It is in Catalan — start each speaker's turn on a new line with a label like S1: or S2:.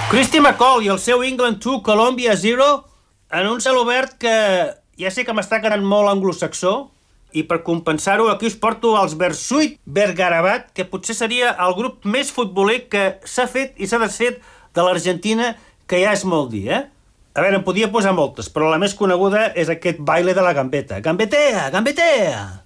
S1: Christy McCall i el seu England 2, Colombia 0, en un celobert que ja sé que m'està quedant molt anglosaxó, i per compensar-ho aquí us porto els Bersuit Bergarabat, que potser seria el grup més futboler que s'ha fet i s'ha desfet de l'Argentina, que ja és molt dir, eh? A veure, em podia posar moltes, però la més coneguda és aquest baile de la gambeta. Gambetea, gambetea!